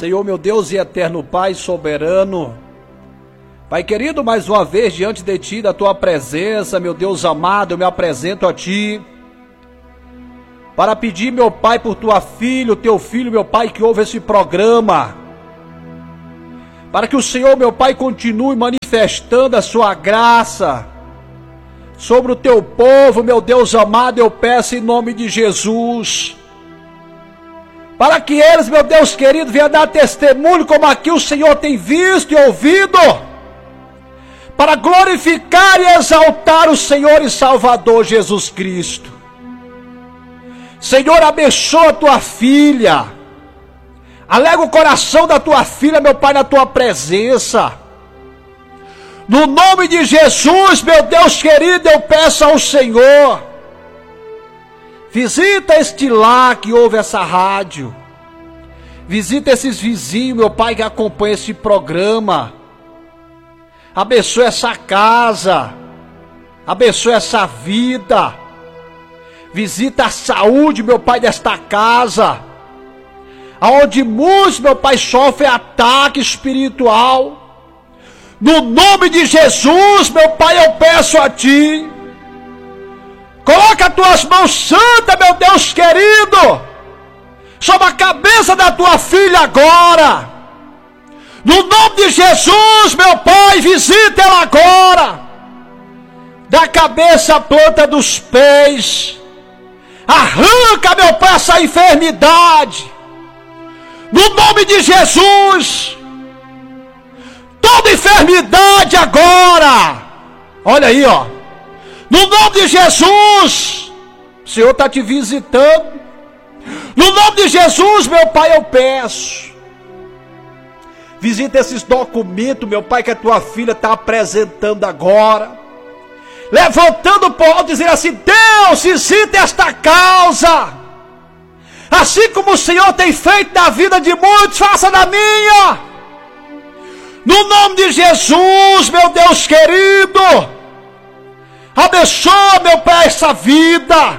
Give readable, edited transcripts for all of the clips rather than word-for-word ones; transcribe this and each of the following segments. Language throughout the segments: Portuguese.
Senhor, meu Deus e eterno Pai soberano, Pai querido, mais uma vez diante de Ti, da Tua presença, meu Deus amado, eu me apresento a Ti, para pedir, meu Pai, por Tua filha, o Teu filho, meu Pai, que ouve esse programa, para que o Senhor, meu Pai, continue manifestando a Sua graça sobre o Teu povo, meu Deus amado, eu peço em nome de Jesus, para que eles, meu Deus querido, venham dar testemunho como aqui o Senhor tem visto e ouvido, para glorificar e exaltar o Senhor e Salvador Jesus Cristo. Senhor, abençoa a Tua filha, alega o coração da Tua filha, meu Pai, na Tua presença. No nome de Jesus, meu Deus querido, eu peço ao Senhor, visita este lar que ouve essa rádio, visita esses vizinhos, meu Pai, que acompanham esse programa, abençoa essa casa, abençoa essa vida, visita a saúde, meu Pai, desta casa, aonde muitos, meu Pai, sofrem ataque espiritual. No nome de Jesus, meu Pai, eu peço a Ti, coloca as Tuas mãos santas, meu Deus querido, sobre a cabeça da Tua filha agora. No nome de Jesus, meu Pai, visita ela agora, da cabeça à planta dos pés. Arranca, meu Pai, essa enfermidade. No nome de Jesus, toda enfermidade agora, olha aí, ó. No nome de Jesus, o Senhor está te visitando. No nome de Jesus, meu Pai, eu peço, visita esses documentos, meu Pai, que a Tua filha está apresentando agora, levantando o pó, dizendo assim: Deus, visita esta causa, assim como o Senhor tem feito na vida de muitos, faça na minha. No nome de Jesus, meu Deus querido, abençoa, meu Pai, essa vida.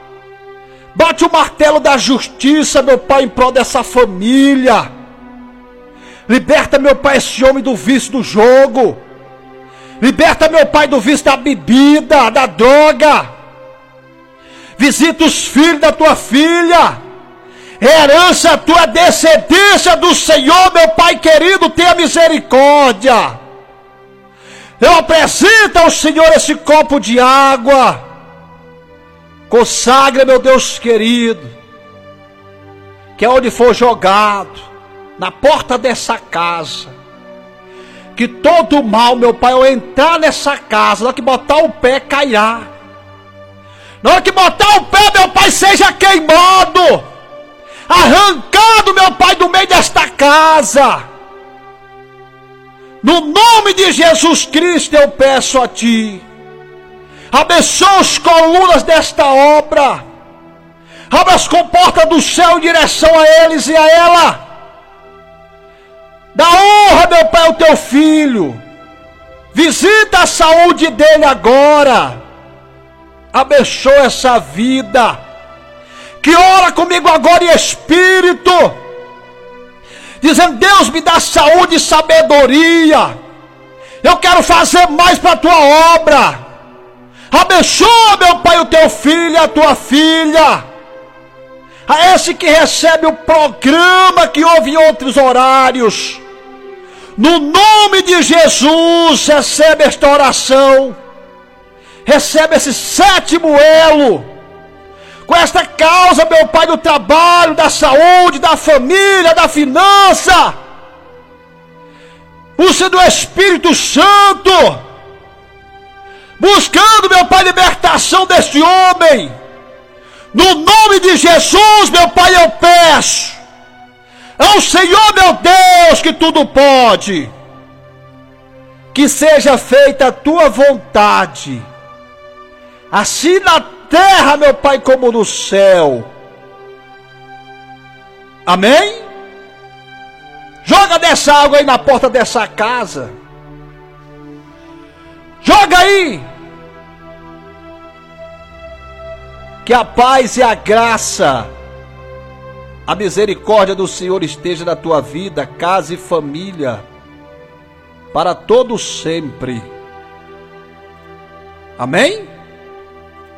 Bate o martelo da justiça, meu Pai, em prol dessa família. Liberta, meu Pai, esse homem do vício do jogo. Liberta, meu Pai, do vício da bebida, da droga. Visita os filhos da Tua filha. Herança a Tua descendência do Senhor, meu Pai querido, tenha misericórdia. Eu apresento ao Senhor esse copo de água. Consagra, meu Deus querido, que onde for jogado, na porta dessa casa, que todo mal, meu Pai, ao entrar nessa casa, na hora que botar o pé, cairá. Na hora que botar o pé, meu Pai, seja queimado, arrancado, meu Pai, do meio desta casa. No nome de Jesus Cristo eu peço a Ti, abençoa as colunas desta obra, abra as comportas do céu em direção a eles e a ela. Dá honra, meu Pai, ao Teu filho, visita a saúde dele agora, abençoa essa vida, que ora comigo agora em espírito, dizendo: Deus, me dá saúde e sabedoria, eu quero fazer mais para a Tua obra. Abençoa, meu Pai, o Teu filho e a Tua filha, a esse que recebe o programa que ouve em outros horários. No nome de Jesus, recebe esta oração, recebe esse sétimo elo, com esta causa, meu Pai, do trabalho, da saúde, da família, da finança. Use do Espírito Santo, buscando, meu Pai, libertação deste homem. No nome de Jesus, meu Pai, eu peço ao Senhor, meu Deus, que tudo pode, que seja feita a Tua vontade, assim na terra, meu Pai, como no céu. Amém? Joga dessa água aí na porta dessa casa. Joga aí. Que a paz e a graça, A misericórdia do Senhor esteja na tua vida, casa e família, para todo sempre. Amém?